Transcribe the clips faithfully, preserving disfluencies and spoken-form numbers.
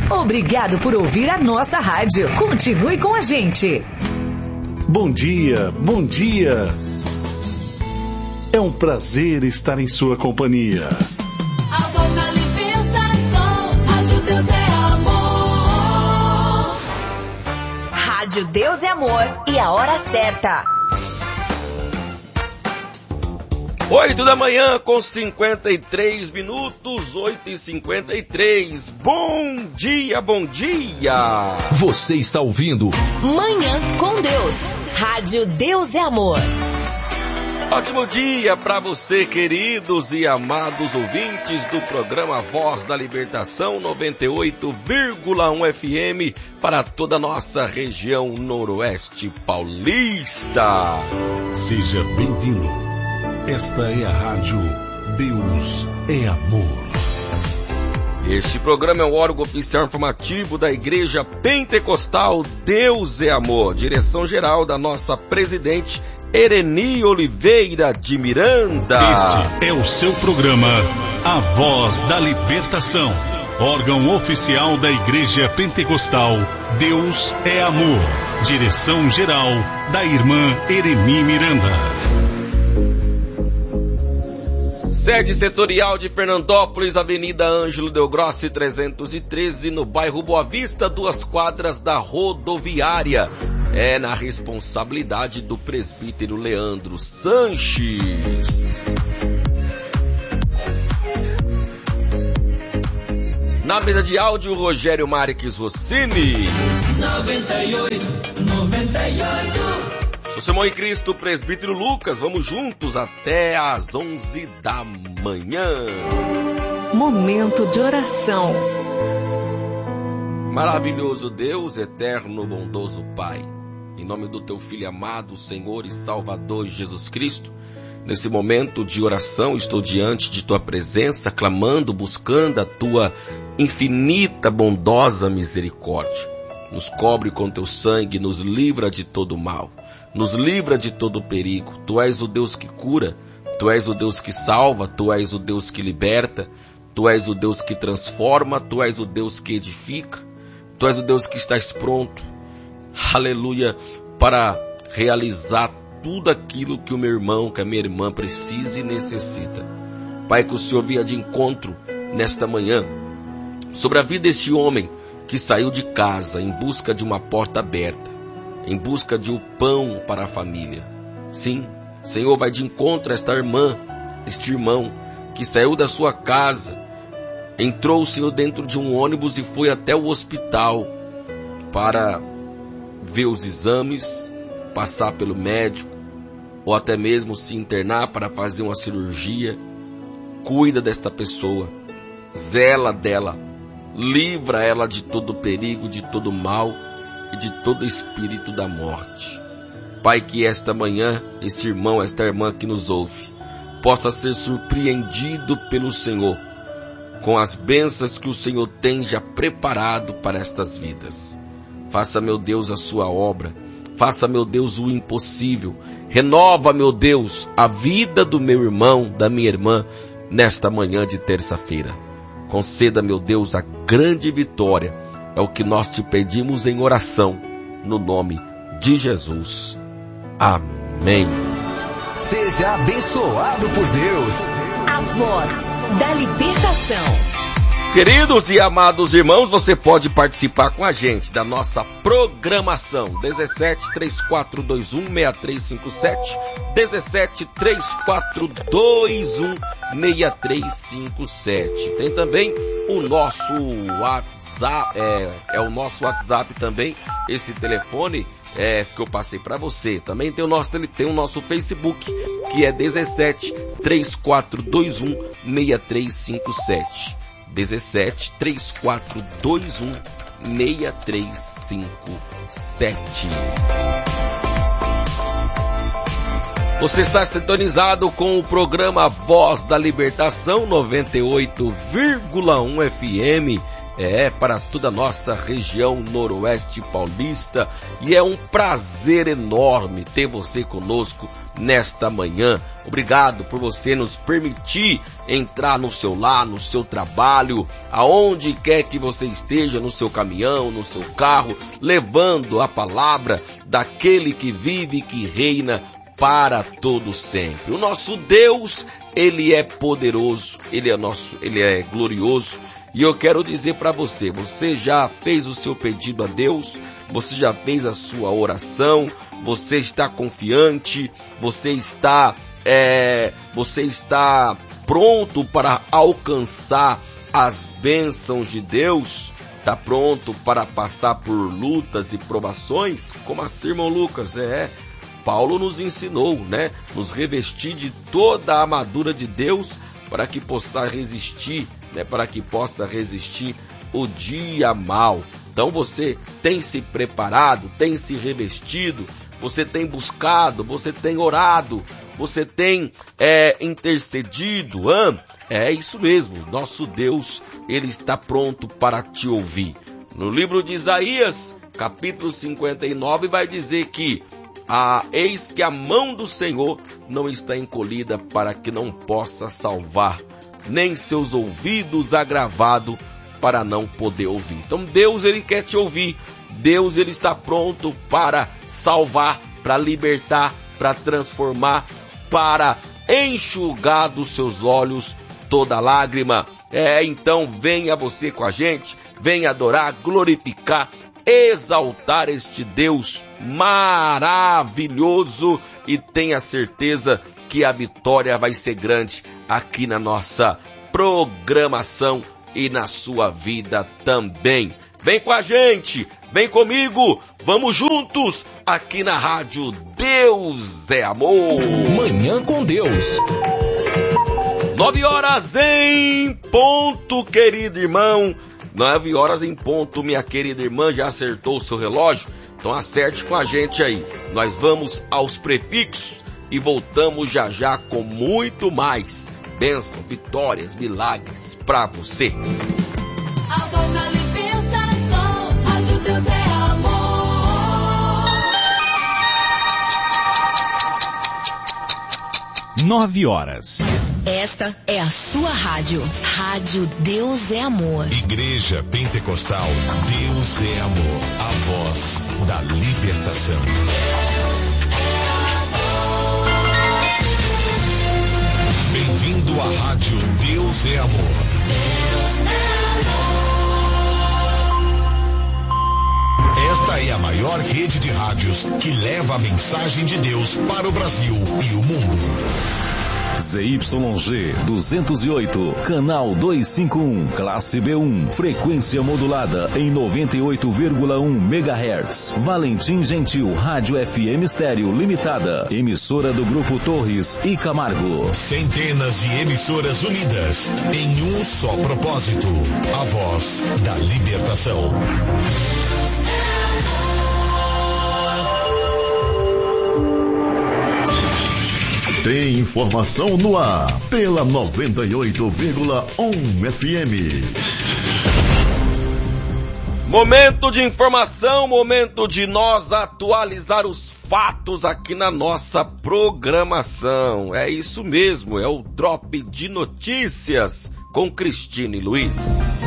Obrigado por ouvir a nossa rádio. Continue com a gente. Bom dia, bom dia. É um prazer estar em sua companhia. A voz da libertação, Rádio Deus é amor. Rádio Deus é amor e a hora certa. oito da manhã com cinquenta e três minutos, oito e cinquenta e três. Bom dia, bom dia. Você está ouvindo Manhã com Deus. Rádio Deus é amor. Ótimo dia para você, queridos e amados ouvintes do programa Voz da Libertação noventa e oito vírgula um F M para toda a nossa região noroeste paulista. Seja bem-vindo. Esta é a Rádio Deus é Amor. Este programa é o órgão oficial informativo da Igreja Pentecostal Deus é Amor. Direção-geral da nossa presidente Ereni Oliveira de Miranda. Este é o seu programa A Voz da Libertação. Órgão oficial da Igreja Pentecostal Deus é Amor. Direção-geral da irmã Ereni Miranda. Sede setorial de Fernandópolis, Avenida Ângelo Delgrossi trezentos e treze, no bairro Boa Vista, duas quadras da rodoviária. É na responsabilidade do presbítero Leandro Sanches. Na mesa de áudio, Rogério Marques Rossini. noventa e oito, noventa e oito. Sou Simão em Cristo, presbítero Lucas. Vamos juntos até às onze da manhã. Momento de oração. Maravilhoso Deus, eterno, bondoso Pai, em nome do Teu Filho amado, Senhor e Salvador Jesus Cristo, nesse momento de oração estou diante de Tua presença, clamando, buscando a Tua infinita, bondosa misericórdia. Nos cobre com Teu sangue, nos livra de todo mal. Nos livra de todo perigo. Tu és o Deus que cura, Tu és o Deus que salva, Tu és o Deus que liberta, Tu és o Deus que transforma, Tu és o Deus que edifica, Tu és o Deus que estás pronto, aleluia, para realizar tudo aquilo que o meu irmão, que a minha irmã precisa e necessita. Pai, que o Senhor venha de encontro nesta manhã sobre a vida desse homem que saiu de casa em busca de uma porta aberta, em busca de um pão para a família. Sim, Senhor, vai de encontro a esta irmã, este irmão, que saiu da sua casa, entrou, Senhor, dentro de um ônibus e foi até o hospital para ver os exames, passar pelo médico, ou até mesmo se internar para fazer uma cirurgia. Cuida desta pessoa, zela dela, livra ela de todo perigo, de todo mal, e de todo espírito da morte. Pai, que esta manhã, esse irmão, esta irmã que nos ouve, possa ser surpreendido pelo Senhor, com as bênçãos que o Senhor tem já preparado para estas vidas. Faça, meu Deus, a sua obra. Faça, meu Deus, o impossível. Renova, meu Deus, a vida do meu irmão, da minha irmã, nesta manhã de terça-feira. Conceda, meu Deus, a grande vitória. É o que nós te pedimos em oração, no nome de Jesus. Amém. Seja abençoado por Deus. A Voz da Libertação. Queridos e amados irmãos, você pode participar com a gente da nossa programação. dezessete, três quatro dois um, seis três cinco sete, dezessete, três quatro dois um, seis três cinco sete. Tem também o nosso WhatsApp, é, é o nosso WhatsApp também, esse telefone é, que eu passei para você. Também tem o nosso, tem o nosso Facebook, que é dezessete, três quatro dois um, seis três cinco sete. dezessete, três quatro dois um, seis três cinco sete. Você está sintonizado com o programa Voz da Libertação noventa e oito vírgula um F M. É, para toda a nossa região noroeste paulista. E é um prazer enorme ter você conosco nesta manhã. Obrigado por você nos permitir entrar no seu lar, no seu trabalho, aonde quer que você esteja, no seu caminhão, no seu carro, levando a palavra daquele que vive e que reina para todo sempre. O nosso Deus, Ele é poderoso, Ele é nosso, Ele é glorioso. E eu quero dizer para você, você já fez o seu pedido a Deus? Você já fez a sua oração? Você está confiante? Você está, é, você está pronto para alcançar as bênçãos de Deus? Está pronto para passar por lutas e provações? Como assim, irmão Lucas? É, Paulo nos ensinou, né? Nos revestir de toda a armadura de Deus para que possa resistir, né? Para que possa resistir o dia mau. Então você tem se preparado, tem se revestido, você tem buscado, você tem orado, você tem é, intercedido. Hein? É isso mesmo, nosso Deus, Ele está pronto para te ouvir. No livro de Isaías, capítulo cinquenta e nove, vai dizer que Ah, eis que a mão do Senhor não está encolhida para que não possa salvar, nem seus ouvidos agravados para não poder ouvir. Então Deus, Ele quer te ouvir. Deus, Ele está pronto para salvar, para libertar, para transformar, para enxugar dos seus olhos toda lágrima. É, então venha você com a gente, venha adorar, glorificar, exaltar este Deus maravilhoso e tenha certeza que a vitória vai ser grande aqui na nossa programação e na sua vida também. Vem com a gente, vem comigo, vamos juntos aqui na rádio Deus é Amor. Manhã com Deus. Nove horas em ponto, querido irmão. Nove horas em ponto, minha querida irmã, já acertou o seu relógio? Então acerte com a gente aí. Nós vamos aos prefixos e voltamos já já com muito mais bênção, vitórias, milagres para você. A voz da libertação, rádio Deus é amor. Nove horas. Esta é a sua rádio. Rádio Deus é Amor. Igreja Pentecostal Deus é Amor. A voz da libertação. Bem-vindo à rádio Deus é Amor. Esta é a maior rede de rádios que leva a mensagem de Deus para o Brasil e o mundo. Z Y G duzentos e oito, canal duzentos e cinquenta e um, classe B um, frequência modulada em noventa e oito vírgula um megahertz. Valentim Gentil, Rádio F M Estéreo Limitada, emissora do Grupo Torres e Camargo. Centenas de emissoras unidas em um só propósito, a voz da libertação. Tem informação no ar, pela noventa e oito vírgula um F M. Momento de informação, momento de nós atualizar os fatos aqui na nossa programação. É isso mesmo, é o Drop de Notícias com Cristine Luiz.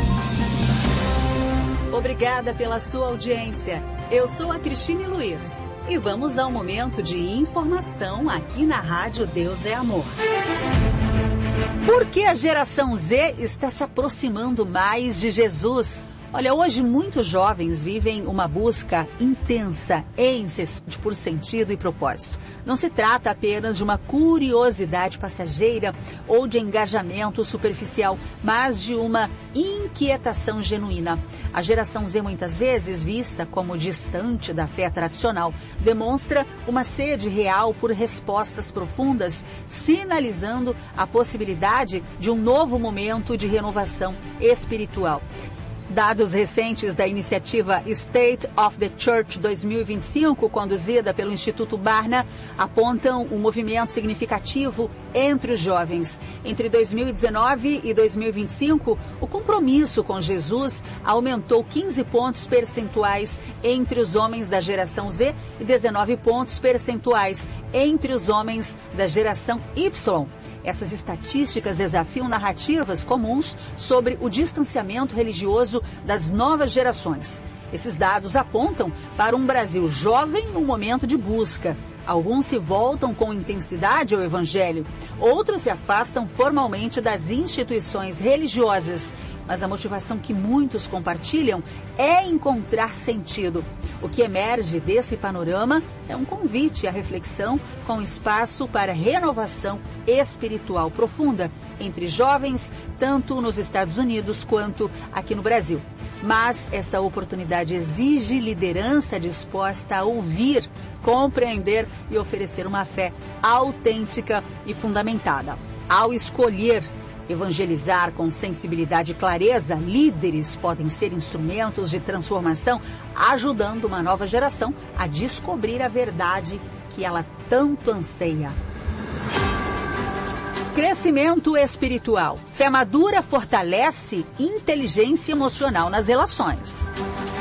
Obrigada pela sua audiência. Eu sou a Cristine Luiz. E vamos ao momento de informação aqui na Rádio Deus é Amor. Por que a geração Z está se aproximando mais de Jesus? Olha, hoje muitos jovens vivem uma busca intensa e incessante por sentido e propósito. Não se trata apenas de uma curiosidade passageira ou de engajamento superficial, mas de uma inquietação genuína. A geração Z, muitas vezes vista como distante da fé tradicional, demonstra uma sede real por respostas profundas, sinalizando a possibilidade de um novo momento de renovação espiritual. Dados recentes da iniciativa State of the Church dois mil e vinte e cinco, conduzida pelo Instituto Barna, apontam um movimento significativo entre os jovens. Entre dois mil e dezenove e dois mil e vinte e cinco, o compromisso com Jesus aumentou quinze pontos percentuais entre os homens da geração Z e dezenove pontos percentuais entre os homens da geração Y. Essas estatísticas desafiam narrativas comuns sobre o distanciamento religioso das novas gerações. Esses dados apontam para um Brasil jovem num momento de busca. Alguns se voltam com intensidade ao Evangelho, outros se afastam formalmente das instituições religiosas. Mas a motivação que muitos compartilham é encontrar sentido. O que emerge desse panorama é um convite à reflexão com espaço para renovação espiritual profunda entre jovens, tanto nos Estados Unidos quanto aqui no Brasil. Mas essa oportunidade exige liderança disposta a ouvir, compreender e oferecer uma fé autêntica e fundamentada. Ao escolher evangelizar com sensibilidade e clareza, líderes podem ser instrumentos de transformação, ajudando uma nova geração a descobrir a verdade que ela tanto anseia. Crescimento espiritual. Fé madura fortalece inteligência emocional nas relações.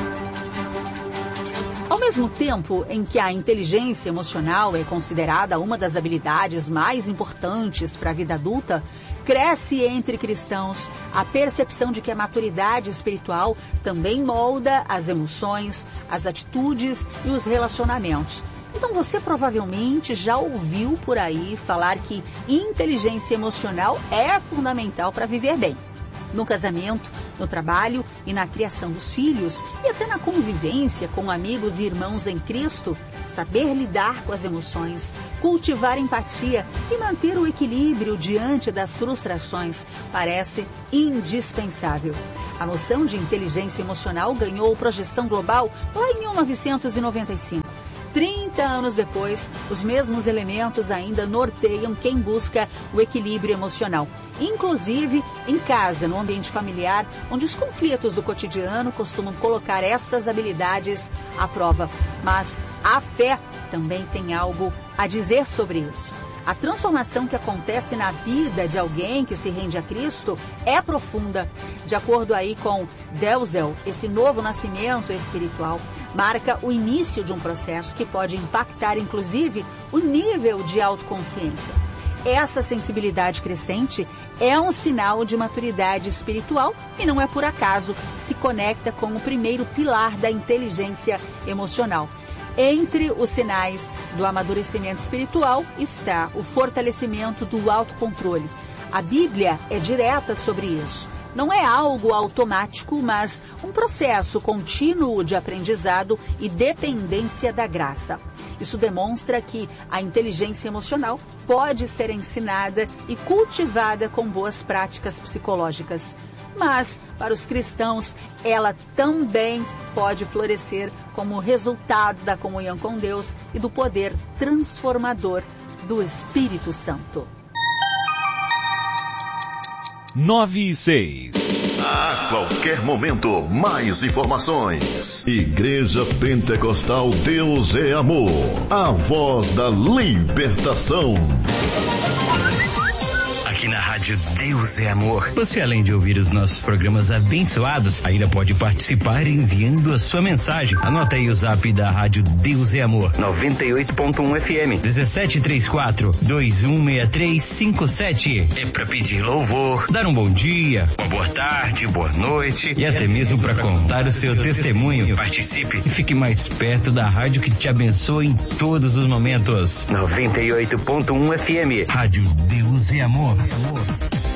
Ao mesmo tempo em que a inteligência emocional é considerada uma das habilidades mais importantes para a vida adulta, cresce entre cristãos a percepção de que a maturidade espiritual também molda as emoções, as atitudes e os relacionamentos. Então você provavelmente já ouviu por aí falar que inteligência emocional é fundamental para viver bem. No casamento, no trabalho e na criação dos filhos, e até na convivência com amigos e irmãos em Cristo, saber lidar com as emoções, cultivar empatia e manter o equilíbrio diante das frustrações parece indispensável. A noção de inteligência emocional ganhou projeção global lá em mil novecentos e noventa e cinco. trinta anos depois, os mesmos elementos ainda norteiam quem busca o equilíbrio emocional, inclusive em casa, no ambiente familiar, onde os conflitos do cotidiano costumam colocar essas habilidades à prova. Mas a fé também tem algo a dizer sobre isso. A transformação que acontece na vida de alguém que se rende a Cristo é profunda. De acordo aí com Delzell, esse novo nascimento espiritual marca o início de um processo que pode impactar, inclusive, o nível de autoconsciência. Essa sensibilidade crescente é um sinal de maturidade espiritual e não é por acaso se conecta com o primeiro pilar da inteligência emocional. Entre os sinais do amadurecimento espiritual está o fortalecimento do autocontrole. A Bíblia é direta sobre isso. Não é algo automático, mas um processo contínuo de aprendizado e dependência da graça. Isso demonstra que a inteligência emocional pode ser ensinada e cultivada com boas práticas psicológicas. Mas, para os cristãos, ela também pode florescer como resultado da comunhão com Deus e do poder transformador do Espírito Santo. nove e seis. A qualquer momento, mais informações. Igreja Pentecostal Deus é Amor. A voz da libertação. Aqui na Rádio Deus é Amor. Você, além de ouvir os nossos programas abençoados, ainda pode participar enviando a sua mensagem. Anota aí o zap da Rádio Deus é Amor. noventa e oito ponto um F M. um sete três quatro, dois um seis três cinco sete. É para pedir louvor, dar um bom dia, uma boa tarde, boa noite e até mesmo para contar o seu testemunho. Participe e fique mais perto da rádio que te abençoa em todos os momentos. noventa e oito ponto um F M. Rádio Deus é Amor. Amor.